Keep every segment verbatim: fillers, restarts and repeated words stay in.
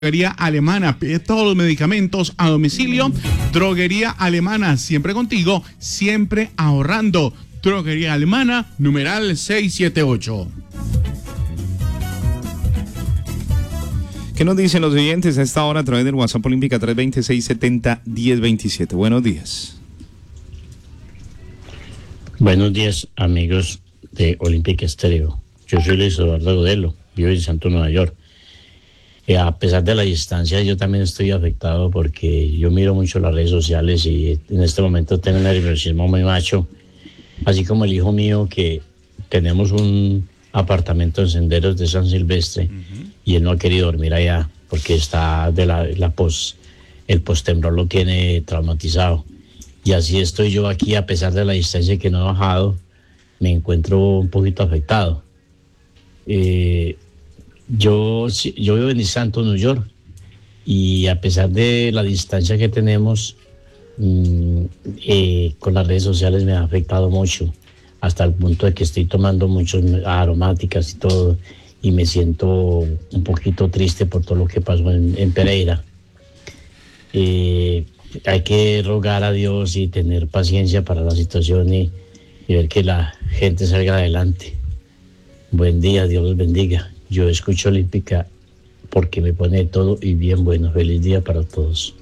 Droguería Alemana, pide todos los medicamentos a domicilio. Droguería Alemana, siempre contigo, siempre ahorrando. Droguería Alemana, numeral seiscientos setenta y ocho. ¿Qué nos dicen los oyentes a esta hora a través del WhatsApp Olímpica tres dos seis, seis cero cero, uno cero dos siete? Buenos días. Buenos días, amigos de Olímpica Estéreo. Yo soy Luis Eduardo Godelo, vivo en Santo Nueva York. Eh, a pesar de la distancia, yo también estoy afectado porque yo miro mucho las redes sociales y en este momento tengo un nerviosismo muy macho, así como el hijo mío, que tenemos un apartamento en Senderos de San Silvestre, uh-huh. y él no ha querido dormir allá porque está de la, la pos, el postemblor lo tiene traumatizado. Y así estoy yo aquí, a pesar de la distancia que no he bajado, me encuentro un poquito afectado. Eh, Yo, yo vivo en Santo Nueva York y a pesar de la distancia que tenemos, mmm, eh, con las redes sociales me ha afectado mucho, hasta el punto de que estoy tomando muchas aromáticas y todo, y me siento un poquito triste por todo lo que pasó en, en Pereira. Eh, hay que rogar a Dios y tener paciencia para la situación y, y ver que la gente salga adelante. Buen día, Dios los bendiga. Yo escucho Olímpica porque me pone todo y bien bueno. Feliz día para todos.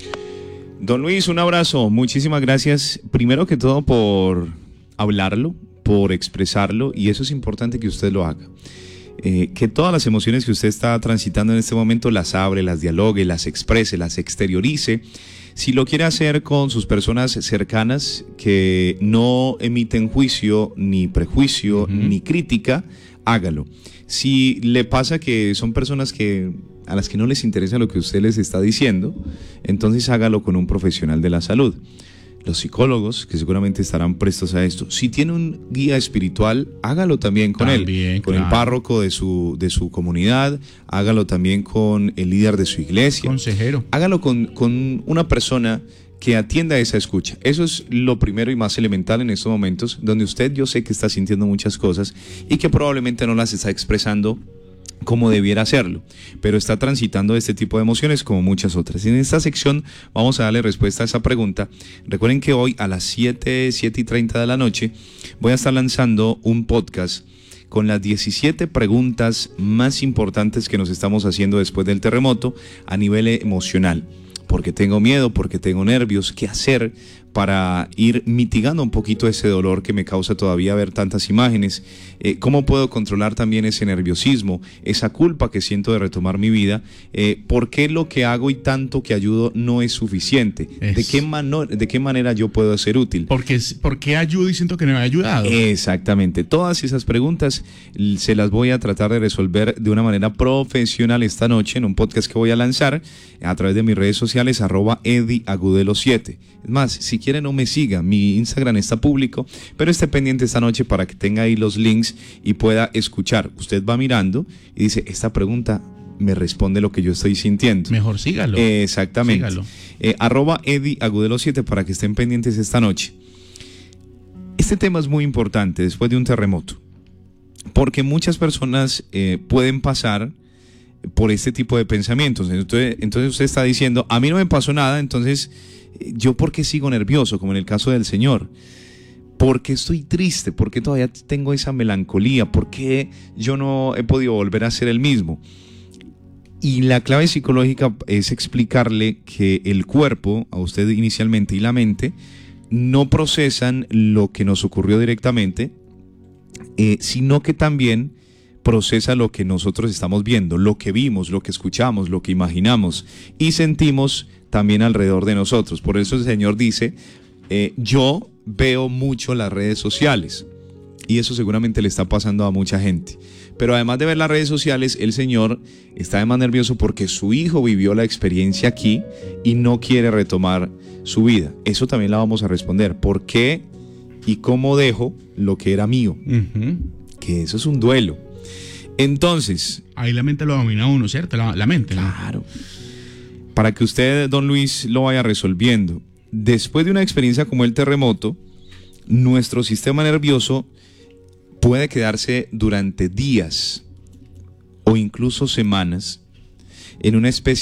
Don Luis, un abrazo. Muchísimas gracias. Primero que todo por hablarlo, por expresarlo, y eso es importante que usted lo haga. Eh, que todas las emociones que usted está transitando en este momento las abre, las dialogue, las exprese, las exteriorice. Si lo quiere hacer con sus personas cercanas que no emiten juicio, ni prejuicio, uh-huh. ni crítica, hágalo. Si le pasa que son personas que a las que no les interesa lo que usted les está diciendo, entonces hágalo con un profesional de la salud. Los psicólogos, que seguramente estarán prestos a esto. Si tiene un guía espiritual, hágalo también con también, él, con claro. el párroco de su, de su comunidad, hágalo también con el líder de su iglesia. Consejero. Hágalo con, con una persona que atienda esa escucha. Eso es lo primero y más elemental en estos momentos, donde usted, yo sé que está sintiendo muchas cosas y que probablemente no las está expresando como debiera hacerlo, pero está transitando este tipo de emociones como muchas otras. Y en esta sección vamos a darle respuesta a esa pregunta. Recuerden que hoy a las siete, siete y treinta de la noche voy a estar lanzando un podcast con las diecisiete preguntas más importantes que nos estamos haciendo después del terremoto a nivel emocional. Porque tengo miedo, porque tengo nervios, ¿qué hacer para ir mitigando un poquito ese dolor que me causa todavía ver tantas imágenes? Eh, ¿Cómo puedo controlar también ese nerviosismo, esa culpa que siento de retomar mi vida? Eh, ¿Por qué lo que hago y tanto que ayudo no es suficiente? Es. ¿De qué mano, de qué manera yo puedo ser útil? Porque, ¿Por qué ayudo y siento que no me ha ayudado? Exactamente. Todas esas preguntas se las voy a tratar de resolver de una manera profesional esta noche en un podcast que voy a lanzar a través de mis redes sociales, arroba Eddie Agudelo siete. Es más, si quiere no me siga, mi Instagram está público, pero esté pendiente esta noche para que tenga ahí los links y pueda escuchar. Usted va mirando y dice, esta pregunta me responde lo que yo estoy sintiendo. Mejor sígalo. Eh, exactamente. Sígalo. Eh, arroba Eddie Agudelo siete para que estén pendientes esta noche. Este tema es muy importante después de un terremoto, porque muchas personas eh, pueden pasar por este tipo de pensamientos. Entonces, entonces usted está diciendo, a mí no me pasó nada, entonces yo ¿por qué sigo nervioso? Como en el caso del señor. ¿Por qué estoy triste? ¿Por qué todavía tengo esa melancolía? ¿Por qué yo no he podido volver a ser el mismo? Y la clave psicológica es explicarle que el cuerpo, a usted inicialmente, y la mente, no procesan lo que nos ocurrió directamente, eh, sino que también procesa lo que nosotros estamos viendo, lo que vimos, lo que escuchamos, lo que imaginamos y sentimos también alrededor de nosotros. Por eso el Señor dice, eh, yo veo mucho las redes sociales, y eso seguramente le está pasando a mucha gente. Pero además de ver las redes sociales, el Señor está además nervioso porque su hijo vivió la experiencia aquí y no quiere retomar su vida. Eso también la vamos a responder. ¿Por qué y cómo dejo lo que era mío? Uh-huh. Que eso es un duelo. Entonces, ahí la mente lo domina uno, ¿cierto? La, la mente. Claro. Para que usted, don Luis, lo vaya resolviendo. Después de una experiencia como el terremoto, nuestro sistema nervioso puede quedarse durante días o incluso semanas en una especie